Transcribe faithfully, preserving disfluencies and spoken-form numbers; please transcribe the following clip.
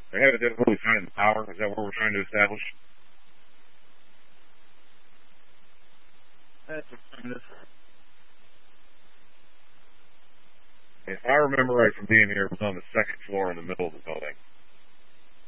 They're having difficulty finding the power. Is that what we're trying to establish? That's affirmative. If I remember right from being here, it was on the second floor in the middle of the building.